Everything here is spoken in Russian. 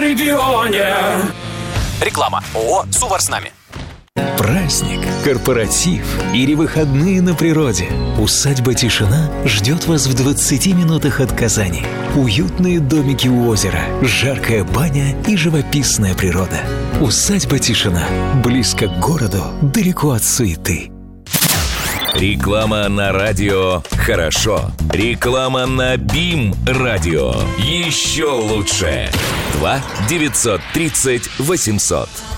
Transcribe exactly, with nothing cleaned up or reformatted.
регионе. Реклама. ООО «Сувар с нами». Праздник, корпоратив или выходные на природе. Усадьба «Тишина» ждет вас в двадцати минутах от Казани. Уютные домики у озера, жаркая баня и живописная природа. Усадьба «Тишина». Близко к городу, далеко от суеты. Реклама на радио «Хорошо». Реклама на БИМ радио. Еще лучше. два девятьсот тридцать восемьсот.